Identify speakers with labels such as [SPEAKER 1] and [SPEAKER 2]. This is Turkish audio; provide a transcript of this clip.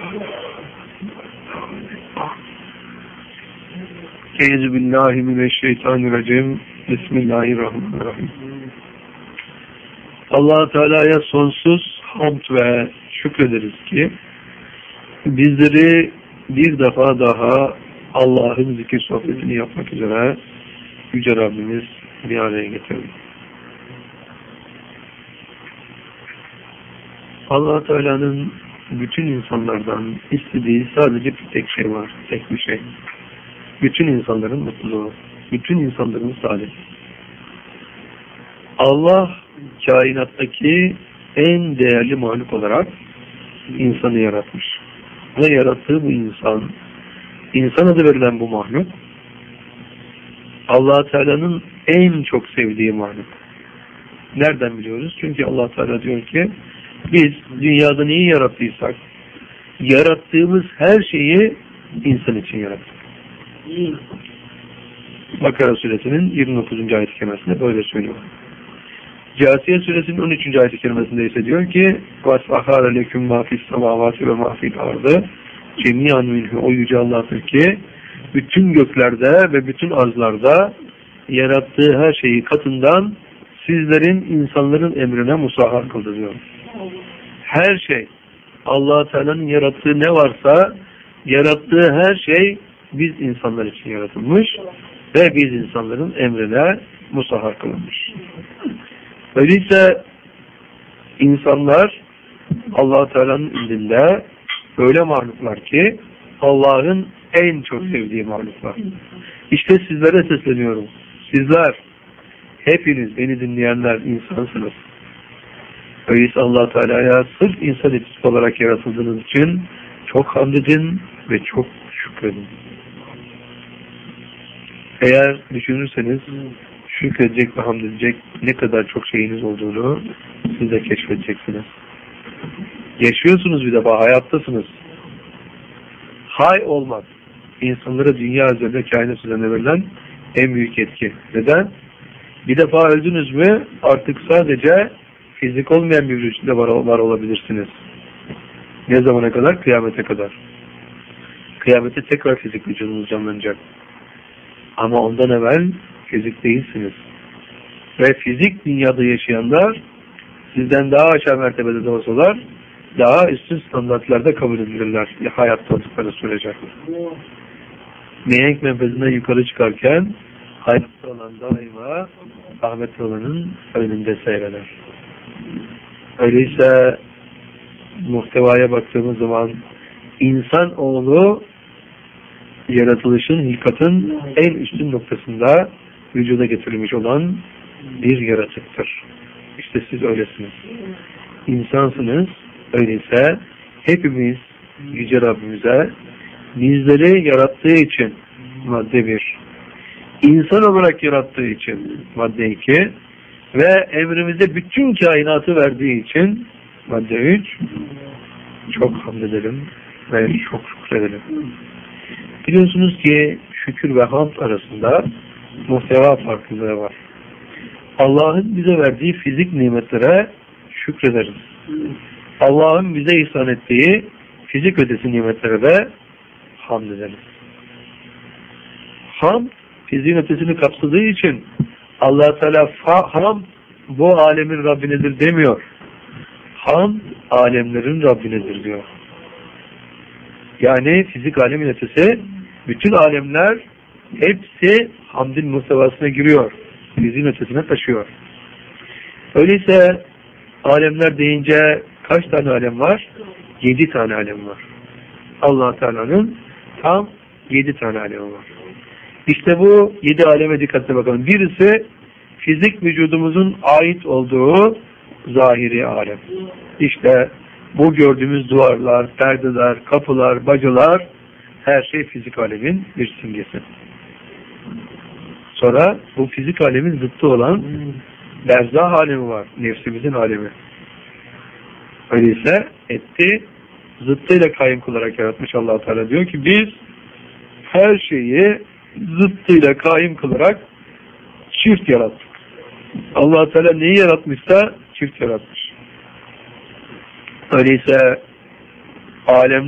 [SPEAKER 1] Euzubillahimineşşeytanirracim. Bismillahirrahmanirrahim. Allah-u Teala'ya sonsuz hamd ve şükrederiz ki bizleri bir defa daha Allah'ın zikir sohbetini yapmak üzere Yüce Rabbimiz bir araya getirdi. Allah-u Teala'nın bütün insanlardan istediği sadece bir tek şey var, tek bir şey. Bütün insanların mutluluğu, bütün insanların saadeti. Allah kainattaki en değerli mahluk olarak insanı yaratmış. Ve yarattığı bu insan adı verilen bu mahluk, Allah Teala'nın en çok sevdiği mahluk. Nereden biliyoruz? Çünkü Allah Teala diyor ki, biz dünyada neyi yarattıysak, yarattığımız her şeyi insan için yarattık. Bakara suresinin 29. ayet-i kerimesinde böyle söylüyor. Câsiye suresinin 13. ayet-i kerimesinde ise diyor ki وَاسْفَحَارَ لَكُمْ مَا فِي السَّمَاوَاتِ وَمَا فِي الْاَرْضِ جَمِيعًا مِنْهُ. O Yüce Allah'tır ki bütün göklerde ve bütün arzlarda yarattığı her şeyi katından sizlerin, insanların emrine musahhar kıldı diyor. Her şey, Allah-u Teala'nın yarattığı ne varsa, yarattığı her şey biz insanlar için yaratılmış ve biz insanların emrine musahhar kılınmış. Öyleyse insanlar Allah-u Teala'nın indinde öyle mahluklar ki Allah'ın en çok sevdiği mahluklar. İşte sizlere sesleniyorum. Sizler, hepiniz beni dinleyenler insansınız. Öyleyse Allah-u Teala'ya sırf insan etik olarak yaratıldığınız için çok hamd edin ve çok şükredin. Eğer düşünürseniz şükredecek ve hamd edecek ne kadar çok şeyiniz olduğunu siz de keşfedeceksiniz. Yaşıyorsunuz bir defa, hayattasınız. Hay olmak, insanlara dünya üzerinde, kainat üzerinde verilen en büyük etki. Neden? Bir defa öldünüz mü artık sadece fizik olmayan bir vücutta var olabilirsiniz. Ne zamana kadar? Kıyamete kadar. Kıyamete tekrar fizik vücudunuz canlanacak. Ama ondan evvel fizik değilsiniz. Ve fizik dünyada yaşayanlar sizden daha aşağı mertebede de olsalar daha üstün standartlarda kabul edilirler. Hayatta oldukları sürece. Mihenk menfezinden yukarı çıkarken hayatta olan daima rahmetli olanın önünde seyreder. Öyleyse muhtevaya baktığımız zaman insanoğlu yaratılışın, hilkatın en üstün noktasında vücuda getirilmiş olan bir yaratıktır. İşte siz öylesiniz. İnsansınız. Öyleyse hepimiz Yüce Rabbimize bizleri yarattığı için madde 1, insan olarak yarattığı için madde 2 ve emrimize bütün kainatı verdiği için madde 3 çok hamd edelim ve çok şükredelim. Biliyorsunuz ki şükür ve hamd arasında muhteva farklılığı var. Allah'ın bize verdiği fizik nimetlere şükrederiz. Allah'ın bize ihsan ettiği fizik ötesi nimetlere de hamd ederiz. Hamd, fiziğin ötesini kapsadığı için Allah-u Teala hamd bu alemin Rabbinedir demiyor. Hamd, alemlerin Rabbinedir diyor. Yani fizik alemin ötesi, bütün alemler hepsi hamdin muhtevasına giriyor. Fiziğin ötesine taşıyor. Öyleyse alemler deyince kaç tane alem var? 7 tane alem var. Allah Teala'nın tam 7 tane alemi var. İşte bu 7 aleme dikkatle bakalım. Birisi fizik vücudumuzun ait olduğu zahiri alem. İşte bu gördüğümüz duvarlar, perdeler, kapılar, bacalar her şey fizik alemin bir simgesi. Sonra bu fizik alemin zıttı olan berzah alemi var. Nefsimizin alemi. Öyleyse etti zıttıyla kayyum kılarak yaratmış Allah-u Teala. Diyor ki biz her şeyi zıttıyla kayyum kılarak çift yarattık. Allah-u Teala neyi yaratmışsa çift yaratmış. Öyleyse alem